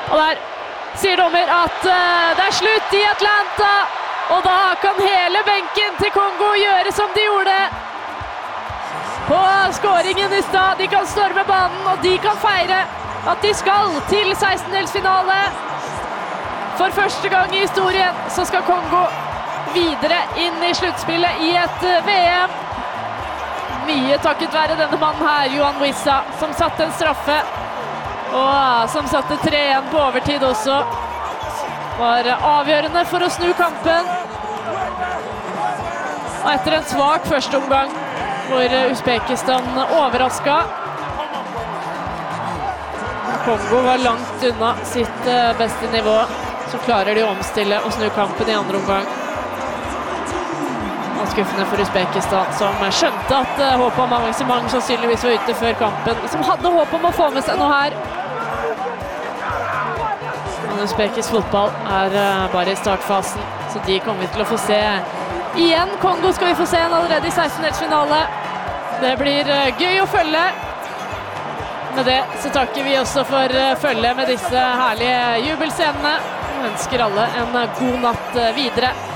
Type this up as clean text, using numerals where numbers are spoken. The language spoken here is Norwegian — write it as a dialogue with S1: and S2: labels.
S1: Og der sier dommer at det er slutt i Atlanta, og da kan hele benken til Kongo gjøre som de gjorde på skåringen i stad. De kan storme banen, og de kan feire at de skal til 16-delsfinale. For første gang i historien så skal Kongo videre inn i sluttspillet i et VM. Mye takket være denne mannen her, Yohan Wissa, som satte en straffe, og som satte 3-1 på overtid også. Var avgjørende for å snu kampen. Og etter en svak første omgang, hvor Usbekistan overrasket. Kongo var langt unna sitt beste nivå, så klarer de å omstille og snu kampen i andre omgang. Og skuffende for Usbekistan, som skjønte at håpet om avansement sannsynligvis var ute før kampen, som hadde håp om å få med seg noe her. Men usbekisk fotball er bare i startfasen, så de kommer vi til å få se igjen. Kongo skal vi få se en allerede i 16-delsfinale. Det blir gøy å følge. Med det så takker vi også for følge med disse herlige jubelscenene. Og ønsker alle en god natt videre.